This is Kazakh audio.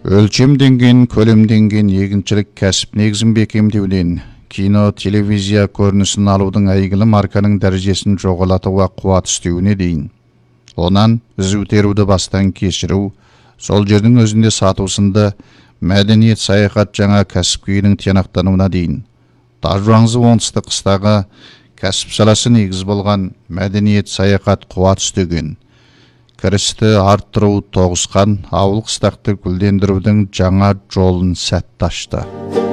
Өлчемденген, көлемденген егіншілік кәсіп негізін бекемдеуден, кино, телевизия көрінісін алудың әйгілі марканың дәрежесін жоғалатуға қуат істеуіне дейін. Онан үзу теруді бастан кешіру, сол жердің өзінде сатусында мәдениет саяхат жаңа кәсіпкерінің тиянақтануына дейін. Тажуаңзы оңтүстік қыстағы кәсіп саласы негіз болған мәдениет саяхат қуат істеген. Кірісті арттыру тоғысқан ауыл қыстақты гүлдендірудің жаңа жолын сәтті ашты.